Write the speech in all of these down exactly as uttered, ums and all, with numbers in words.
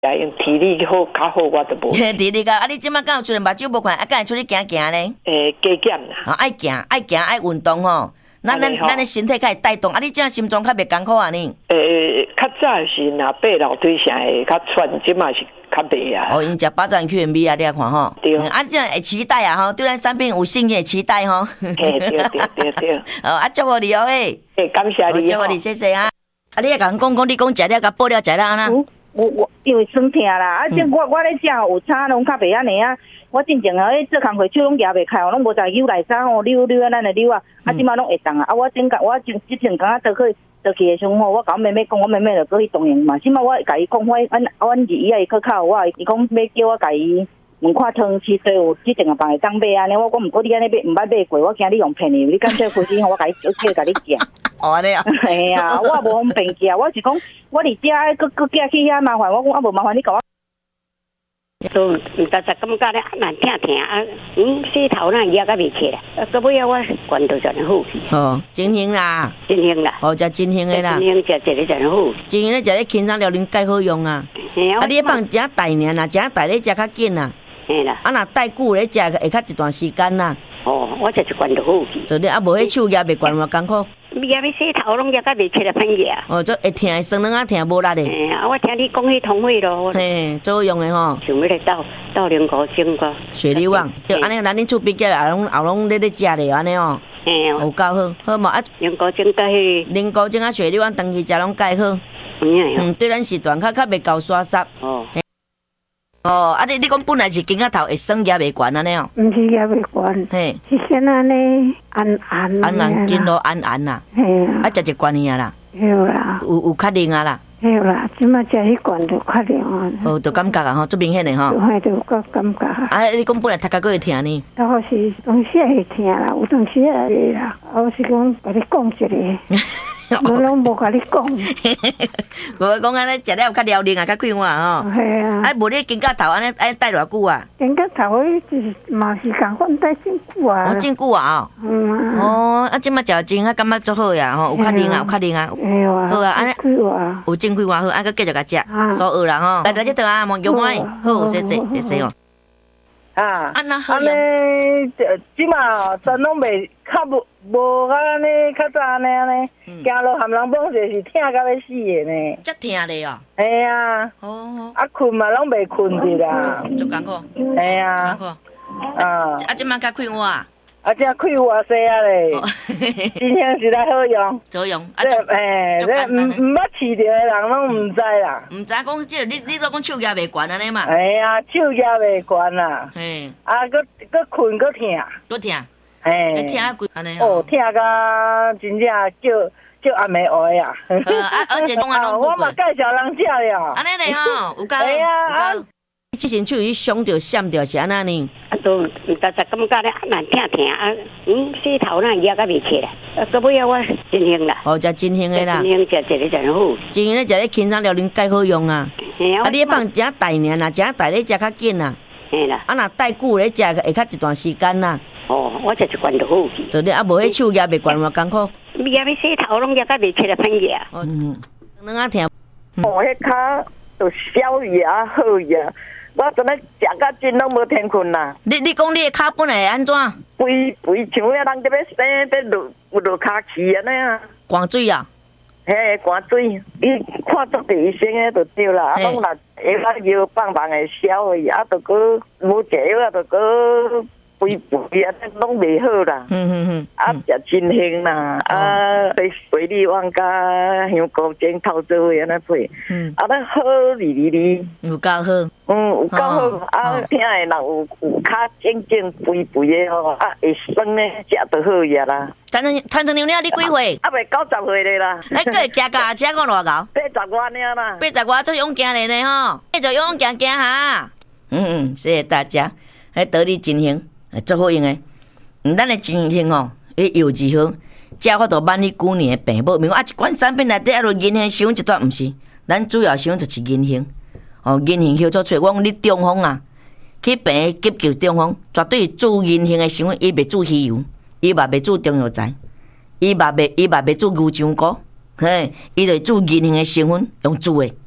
啊，用体力好较好，我都无。 体力较啊！你即摆敢有出来目睭无看，啊，敢会出去行行咧？ 诶，加减啦。 啊，爱行爱行爱运动吼，咱咱咱的身体较会带动。啊，你即摆心脏较袂艰苦啊呢？ 诶，较早是若爬楼梯啥会较喘，即摆是较袂啊。 哦，因食八爪 Q M B 啊，你来看吼。 对。 啊，这样会期待啊吼，对咱产品有信任，期待吼。 嘿，对对对对。 哦，啊，祝福你哦诶。 诶，感谢你。 祝福你，谢谢啊。啊，你也甲人讲讲，你讲食了，甲报了食了安那？ 我我因为酸痛啦，啊，即我我咧食有差，拢较袂安尼啊。我进前啊，咧做工课手拢夹袂开，拢无在扭来衫吼，扭扭啊，咱来扭啊，啊，即马拢会当啊。啊，我正我正即阵刚啊倒去倒去的时候吼，我甲我妹妹讲，我妹妹就过去动员嘛。即马我甲伊讲，我阮阮二姨啊，伊去靠我，伊讲要叫我甲伊问看汤匙，所以有即阵个帮会当买安尼。我讲毋过你安尼买毋捌买过，我惊你用骗你，你干脆回去吼，我甲伊叫叫甲你寄。 哦，安尼啊。 系啊，我也无方便寄，我是讲我伫遮搁搁寄去遐麻烦，我讲啊无麻烦你甲我。 都实在感觉咧难听听啊，嗯，洗头那也甲未起来，啊，到尾啊我管到真好。 哦，真行啦， 真行啦， 哦，食真行的啦， 真行食食咧真好。 真行咧食咧轻松料理介好用啊，啊，你放食大面啦，食大咧食较紧啦， 嘿啦， 啊，若带久咧食会较一段时间啦。 哦，我就是管到好。 对咧，啊，无迄手也袂管偌艰苦。 你也要洗头拢也甲未起来喷嘢。 哦，做会疼的，酸软啊疼无力的。 嘿啊，我听你讲迄通会咯。 嘿，最好用的吼。 想要来倒倒两个整个。 雪梨网，对，安尼咱恁厝边个也拢也拢咧咧食咧安尼哦。 嘿哦。 有够好，好嘛啊。 两个整个迄。 两个整啊雪梨网长期食拢介好。嗯，对咱时段较较袂够刷煞。哦。哦，啊你你讲本来是颈仔头会酸也袂悬安尼哦。 毋是也袂悬。嘿。是先安尼按按。 按按筋络按按啦。嘿啊。啊食一罐尔啦。 有啦。 有有确定啊啦。 有啦，即马食迄罐就确定啊。 哦，就感觉啊吼，足明显的吼。 嘿，就个感觉。 啊，你讲本来头壳个会疼呢？ 头壳是当时会疼啦，有当时会啦。我是讲甲你讲一个。我拢无甲你讲， 无讲安尼食了有较撩人啊，较快活吼。 系啊。啊， 无你颈甲头安尼爱戴偌久啊？ 颈甲头迄就是嘛是共款戴真久啊。 哦，真久啊哦。嗯。哦，啊，即马食真啊，感觉足好呀吼，有确定啊，有确定啊。 哎呦啊。好啊，安尼。 有真快活好，啊，佮继续甲食，所学啦吼。来来这头啊，莫叫我，好，谢谢谢谢哦。 啊， 安那好用。安尼即马全拢袂较无无甲安尼较早安尼安尼，行路含人蹦者是疼甲要死的呢。 足疼咧哦。 嘿啊。哦。啊困嘛拢袂困着啦。 足艰苦。 嘿啊。 艰苦。啊。啊，即马较快活啊。 啊，这开偌细啊咧，真正是来好用， 好用。 啊，诶，这唔唔捌试着的人拢唔知啦。 唔知讲即个，你你都讲手压袂悬安尼嘛？ 哎呀，手压袂悬啦。嘿。啊，搁搁困搁疼。 搁疼。 嘿。 疼啊，安尼哦，疼甲真正叫叫阿妹学呀。 呃，啊，而且拢啊拢。 我嘛介绍人食了。 安尼咧吼，有够。哎呀啊！之前手去伤着、闪着是安那呢？ 啊，都实在感觉咧难听听啊，嗯，洗头那也甲未起来，啊，到尾啊我真行啦。 哦，食真行的啦。 真行食食咧真好。 真行咧食咧轻松料理介好用啊。啊，你放食大面啦，食大咧食较紧啦。 嘿啦。啊， 若带久咧食会较一段时间啦。 哦，我食一罐就好。 对咧，啊，无迄手也袂悬偌艰苦。 你也要洗头拢也甲未起来喷嘢。 嗯，两啊听。 哦，迄骹就消牙好呀。我真诶食甲真拢无天困啦。 你你讲你诶骹本来安怎？ 肥肥像遐人伫要生伫落落骹气安尼啊。寒水啊？ 嘿，寒水，你看足地医生诶就对啦。啊，讲若下骹药棒棒会消诶，啊，着搁无食药啊，着搁肥肥啊，拢袂好啦。嗯嗯嗯。啊，食真香啦，啊，水水里旺甲香菇精透做伙安尼配。嗯。啊，咱好哩哩哩。 有够好。 嗯，有够好。啊，听诶人有有较正正肥肥诶吼，啊，会酸诶，食着好呀啦。 摊成摊成娘娘，你几岁？ 啊，未九十岁咧啦。 哎，佫会骑脚车讲偌高？ 八十外尔啦。 八十外做勇行咧呢吼，继续勇行行哈。嗯嗯，谢谢大家。迄道理真行。足好用诶，嗯，咱诶真行吼，迄药剂好，才法度挽你旧年诶病无。明啊，一款产品内底啊，落银杏成分一段，毋是，咱主要成分就是银杏。哦，银杏香做出，我讲你中风啊，去病急救中风，绝对煮银杏诶成分，伊袂煮鱼油，伊嘛袂煮中药材，伊嘛袂伊嘛袂煮牛肠菇，嘿，伊就煮银杏诶成分用煮诶。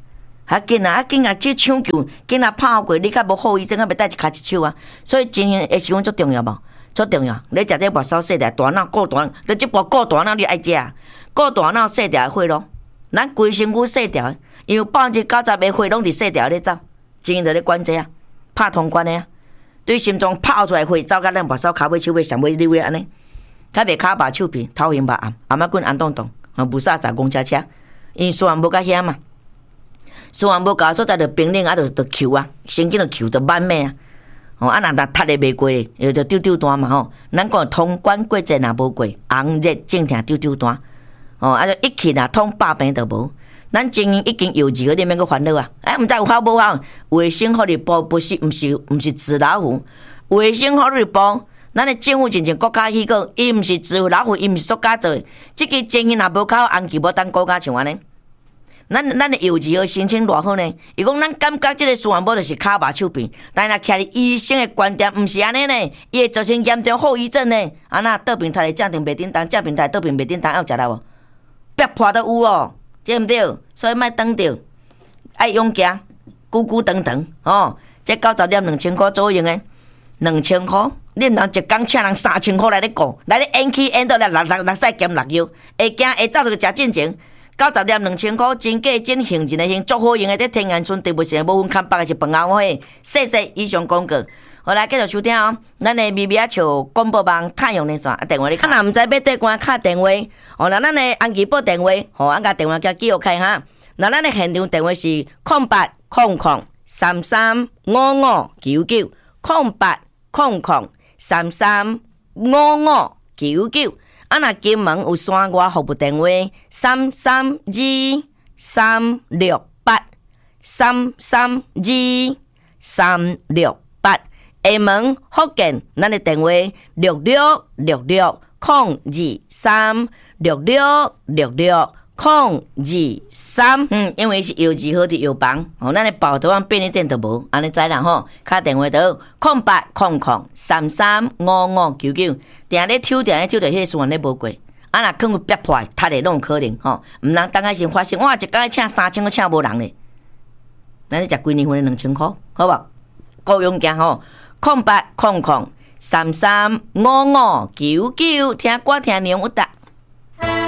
啊紧啊，啊紧啊，去抢救，紧啊拍过，你较无后遗症，啊袂带一骹一手啊。所以情形会时阵足重要无？足重要。你食这末梢细条大脑过大，你即部过大脑你爱食，过大脑细条的血咯。咱规身躯细条，因为百分之九十的血拢伫细条咧走，情形就咧管这啊，拍通关的啊。对心脏泡出来血走到咱目梢骹尾手尾上尾溜的安尼，较袂骹白手皮，头晕目暗，暗仔滚红洞洞，啊无煞煞公车车，因为输完无甲险嘛，输完无够所在就冰冷啊，就就球啊，神经就球就慢咩啊，哦啊若若踢的袂过，又就丢丢单嘛吼，咱讲通关过节若无过，红热症痛丢丢单，哦啊就一气若通百病就无。咱经营已经有钱，你免阁烦恼啊！哎，毋知有效无效？卫生福利部不是，毋是，毋是纸老虎。卫生福利部，咱的政府真正国家机构，伊毋是纸老虎，伊毋是塑胶做的。即个经营若无靠，红旗无当国家像安尼。咱咱的有钱号申请偌好呢？伊讲咱感觉即个输完保就是骹麻手皮，但若徛伫医生的观点，毋是安尼呢？伊会造成严重后遗症呢。啊那倒平台的正定袂叮当，正平台倒平袂叮当，有食到无？壁破都有哦。对毋对？所以莫等着，爱勇行，久久长长哦。这九十粒两千块左右的，两千块，你人一工请人三千块来咧顾，来咧演起演到来六六六屎兼六腰，会惊会走就食进前。九十粒两千块，真价真行人的行，足好用的。这天安村地不是无分看北的是饭后伙，细细以上广告。好来继续收听哦，咱的咪咪啊笑广播网太阳连线啊电话你看，若毋知要对关敲电话，哦，那咱的安吉报电话，吼，俺甲电话叫记录开哈。那咱的现场电话是空八空空三三五五九九，空八空空三三五五九九。啊，若金门有山外服务电话三三二三六八三三二三六八。厦门福建，咱的电话六六六六空二三六六六六空二三。嗯，因为是邮寄好的邮房，哦，咱的报道案便利店都无，安尼知啦吼。打电话到空八空空三三五五九九，定咧抽定咧抽着迄个数案咧无过。啊，若可能逼破，踢咧拢有可能吼，毋通等下先发生，哇，一工请三千个请无人咧。咱咧食几年份的两千块，好无？够勇敢吼！空八空空三三五五九九，听歌听年有达。